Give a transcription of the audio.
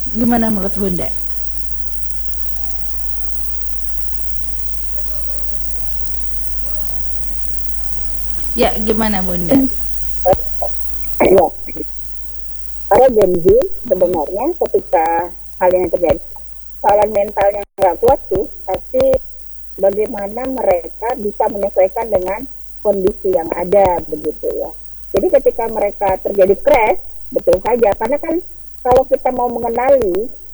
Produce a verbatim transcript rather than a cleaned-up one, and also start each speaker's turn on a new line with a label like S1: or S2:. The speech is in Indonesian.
S1: Gimana menurut Bunda? Ya, gimana Bunda?
S2: Ya, para Gen Z sebenarnya ketika hal yang terjadi, soalan mental yang nggak kuat sih, tapi bagaimana mereka bisa menyesuaikan dengan kondisi yang ada begitu ya. Jadi ketika mereka terjadi crash, betul saja, karena kan kalau kita mau mengenali